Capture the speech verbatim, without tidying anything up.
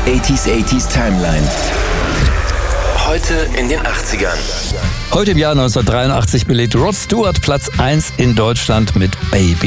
achtziger achtziger Timeline. Heute in den achtzigern. Heute im Jahr neunzehnhundertdreiundachtzig belegte Rod Stewart Platz eins in Deutschland mit Baby